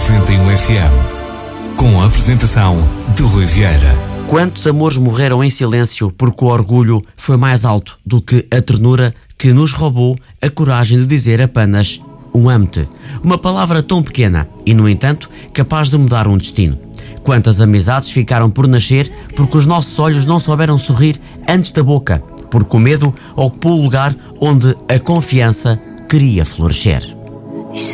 91 FM, com a apresentação de Rui Vieira. Quantos amores morreram em silêncio porque o orgulho foi mais alto do que a ternura que nos roubou a coragem de dizer apenas um amo-te. Uma palavra tão pequena e, no entanto, capaz de mudar um destino. Quantas amizades ficaram por nascer porque os nossos olhos não souberam sorrir antes da boca, porque o medo ocupou o lugar onde a confiança queria florescer.